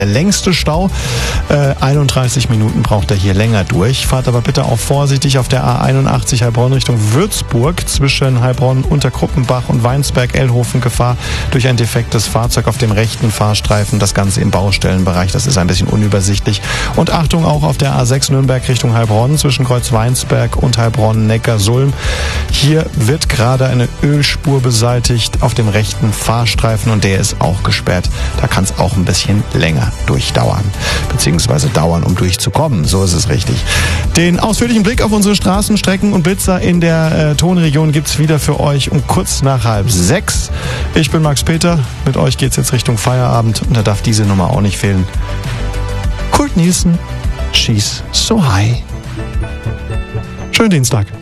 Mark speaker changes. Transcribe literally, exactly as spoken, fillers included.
Speaker 1: Der längste Stau, äh, einunddreißig Minuten braucht er hier länger durch. Fahrt aber bitte auch vorsichtig auf der A einundachtzig Heilbronn Richtung Würzburg zwischen Heilbronn, Unterkruppenbach und Weinsberg-Ellhofen Gefahr durch ein defektes Fahrzeug auf dem rechten Fahrstreifen. Das Ganze im Baustellenbereich, das ist ein bisschen unübersichtlich. Und Achtung auch auf der A sechs Nürnberg Richtung Heilbronn zwischen Kreuz Weinsberg und Heilbronn-Neckar-Sulm. Hier wird gerade eine Ölspur beseitigt auf dem rechten Fahrstreifen und der ist auch gesperrt. Da kann es auch ein bisschen länger durchdauern, beziehungsweise dauern, um durchzukommen. So ist es richtig. Den ausführlichen Blick auf unsere Straßenstrecken und Blitzer in der äh, Tonregion gibt's wieder für euch um kurz nach halb sechs. Ich bin Max Peter. Mit euch geht's jetzt Richtung Feierabend und da darf diese Nummer auch nicht fehlen. Kurt Nielsen, She's So High. Schönen Dienstag.